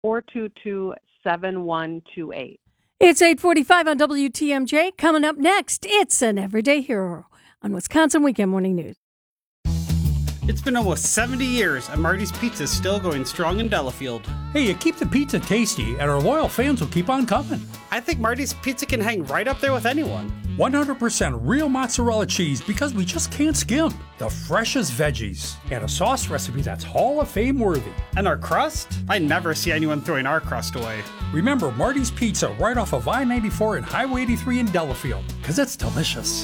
422-7128. It's 8:45 on WTMJ. Coming up next, it's an Everyday Hero on Wisconsin Weekend Morning News. It's been almost 70 years, and Marty's Pizza is still going strong in Delafield. Hey, you keep the pizza tasty, and our loyal fans will keep on coming. I think Marty's Pizza can hang right up there with anyone. 100% real mozzarella cheese because we just can't skimp. The freshest veggies, and a sauce recipe that's Hall of Fame worthy. And our crust? I never see anyone throwing our crust away. Remember Marty's Pizza right off of I-94 and Highway 83 in Delafield, because it's delicious.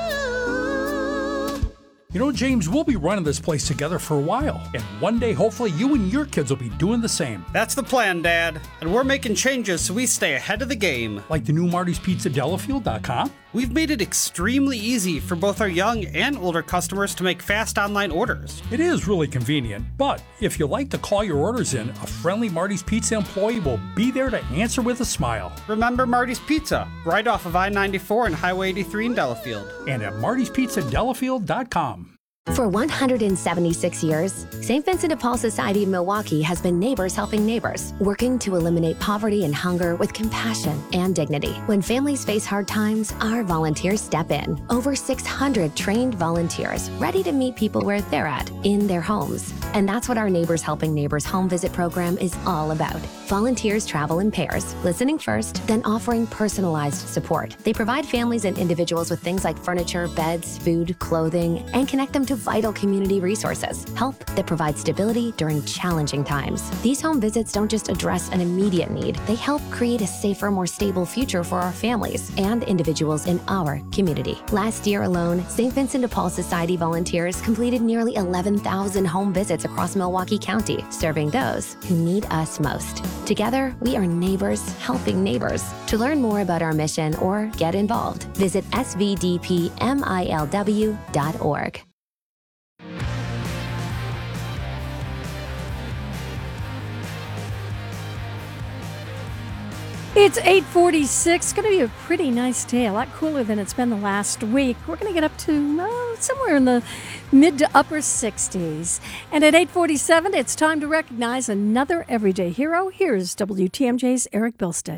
You know, James, we'll be running this place together for a while, and one day, hopefully, you and your kids will be doing the same. That's the plan, Dad. And we're making changes so we stay ahead of the game. Like the new Marty's Pizza Delafield.com? We've made it extremely easy for both our young and older customers to make fast online orders. It is really convenient, but if you like to call your orders in, a friendly Marty's Pizza employee will be there to answer with a smile. Remember Marty's Pizza, right off of I-94 and Highway 83 in Delafield. And at marty'spizzadelafield.com. For 176 years, St. Vincent de Paul Society of Milwaukee has been neighbors helping neighbors, working to eliminate poverty and hunger with compassion and dignity. When families face hard times, our volunteers step in. Over 600 trained volunteers ready to meet people where they're at, in their homes. And that's what our Neighbors Helping Neighbors home visit program is all about. Volunteers travel in pairs, listening first, then offering personalized support. They provide families and individuals with things like furniture, beds, food, clothing, and connect them to vital community resources. Help that provides stability during challenging times. These home visits don't just address an immediate need, they help create a safer, more stable future for our families and individuals in our community. Last year alone, St. Vincent de Paul Society volunteers completed nearly 11,000 home visits across Milwaukee County, serving those who need us most. Together, we are neighbors helping neighbors. To learn more about our mission or get involved, visit svdpmilw.org. It's 8:46. It's going to be a pretty nice day, a lot cooler than it's been the last week. We're going to get up to somewhere in the mid to upper 60s. And at 8:47, it's time to recognize another everyday hero. Here's WTMJ's Eric Bilstead.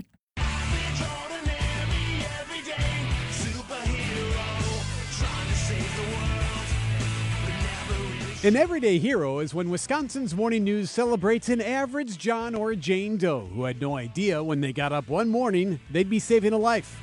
An everyday hero is when Wisconsin's Morning News celebrates an average John or Jane Doe who had no idea when they got up one morning they'd be saving a life.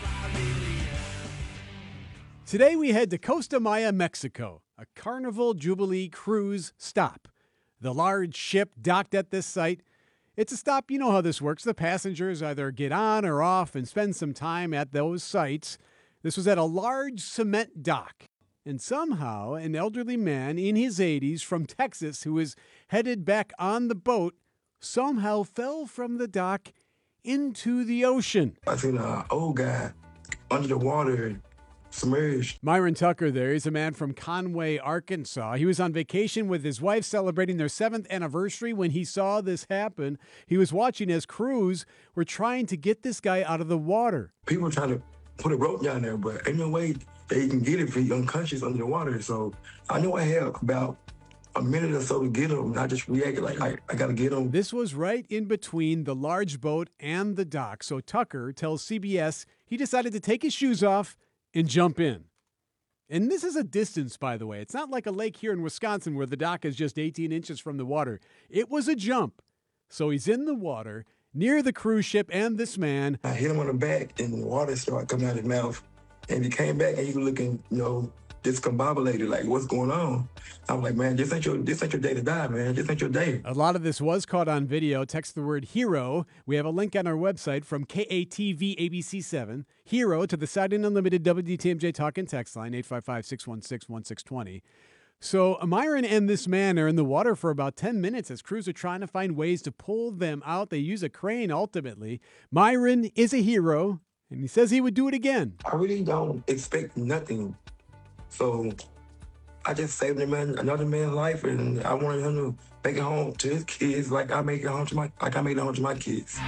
Today we head to Costa Maya, Mexico, a Carnival Jubilee cruise stop. The large ship docked at this site. It's a stop, you know how this works. The passengers either get on or off and spend some time at those sites. This was at a large cement dock. And somehow, an elderly man in his 80s from Texas who was headed back on the boat somehow fell from the dock into the ocean. I seen an old guy under the water, submerged. Myron Tucker there. He's a man from Conway, Arkansas. He was on vacation with his wife celebrating their 7th anniversary when he saw this happen. He was watching as crews were trying to get this guy out of the water. People were trying to put a rope down there, but ain't no way they can get it if he's unconscious under the water. So I knew I had about a minute or so to get him, and I just reacted like, I got to get him. This was right in between the large boat and the dock. So Tucker tells CBS he decided to take his shoes off and jump in. And this is a distance, by the way. It's not like a lake here in Wisconsin where the dock is just 18 inches from the water. It was a jump. So he's in the water near the cruise ship and this man. I hit him on the back, and the water started coming out of his mouth. And he came back, and he was looking, discombobulated, like, what's going on? I was like, man, this ain't your day to die, man. This ain't your day. A lot of this was caught on video. Text the word HERO. We have a link on our website from KATV ABC7. HERO to the Siding Unlimited WTMJ Talk and Text line, 855-616-1620. So Myron and this man are in the water for about 10 minutes as crews are trying to find ways to pull them out. They use a crane ultimately. Myron is a hero, and he says he would do it again. I really don't expect nothing. So I just saved another man's life, and I wanted him to make it home to his kids like I made it home to my kids.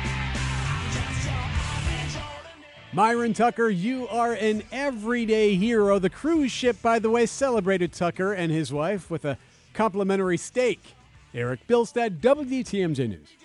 Myron Tucker, you are an everyday hero. The cruise ship, by the way, celebrated Tucker and his wife with a complimentary steak. Eric Bilstead, WTMJ News.